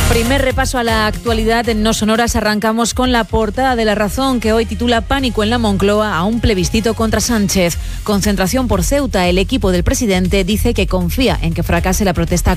Primer repaso a la actualidad en No Sonoras. Arrancamos con la portada de La Razón, que hoy titula Pánico en la Moncloa a un plebiscito contra Sánchez. Concentración por Ceuta. El equipo del presidente dice que confía en que fracase la protesta